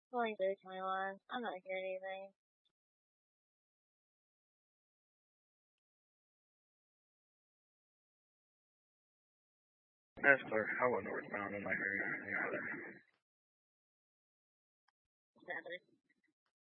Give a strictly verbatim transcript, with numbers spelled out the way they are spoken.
twenty-three, twenty-one. I'm not hearing anything. That's clear. I went northbound in my area. Sadly.